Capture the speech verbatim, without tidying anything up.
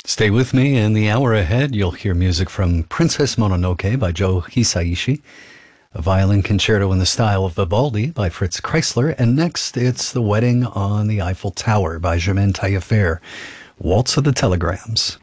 Stay with me. In the hour ahead, you'll hear music from Princess Mononoke by Joe Hisaishi, a violin concerto in the style of Vivaldi by Fritz Kreisler, and next it's The Wedding on the Eiffel Tower by Germaine Taillefer, Waltz of the Telegrams.